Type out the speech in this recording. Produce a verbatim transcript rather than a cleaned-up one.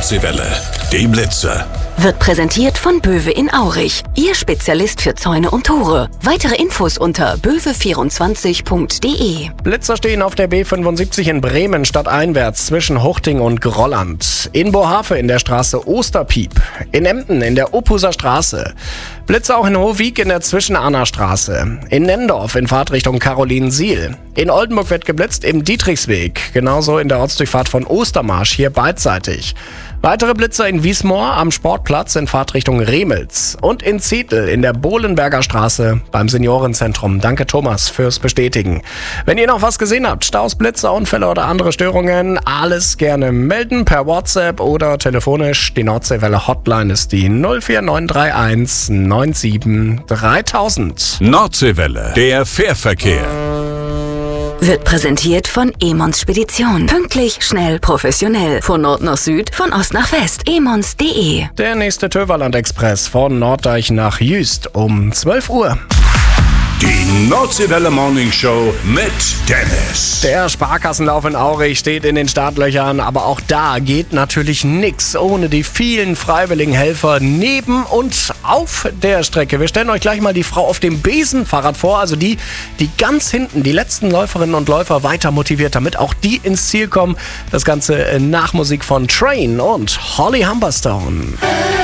Nordseewelle, dem Blitzer. Wird präsentiert von Böwe in Aurich, Ihr Spezialist für Zäune und Tore. Weitere Infos unter böwe vierundzwanzig punkt de. Blitzer stehen auf der B fünfundsiebzig in Bremen stadteinwärts zwischen Huchting und Grolland. In Bohave in der Straße Osterpiep. In Emden in der Ophuser Straße. Blitzer auch in Hohwig in der Zwischenahner Straße. In Nendorf in Fahrtrichtung Carolinensiel. In Oldenburg wird geblitzt im Dietrichsweg. Genauso in der Ortsdurchfahrt von Ostermarsch, hier beidseitig. Weitere Blitzer in Wiesmoor am Sportplatz in Fahrtrichtung Remels. Und in Zietl in der Bohlenberger Straße beim Seniorenzentrum. Danke Thomas fürs Bestätigen. Wenn ihr noch was gesehen habt, Staus, Blitzer, Unfälle oder andere Störungen, alles gerne melden per WhatsApp oder telefonisch. Die Nordseewelle Hotline ist die null vier neun drei eins neun sieben dreitausend. Nordseewelle, der Fährverkehr. Wird präsentiert von Emons Spedition. Pünktlich, schnell, professionell. Von Nord nach Süd, von Ost nach West. emons punkt de. Der nächste Töverland-Express von Norddeich nach Jüst um zwölf Uhr. Die Nordseewelle Morning Show mit Dennis. Der Sparkassenlauf in Aurich steht in den Startlöchern, aber auch da geht natürlich nichts ohne die vielen freiwilligen Helfer neben und auf der Strecke. Wir stellen euch gleich mal die Frau auf dem Besenfahrrad vor, also die, die ganz hinten, die letzten Läuferinnen und Läufer weiter motiviert, damit auch die ins Ziel kommen. Das Ganze nach Musik von Train und Holly Humberstone.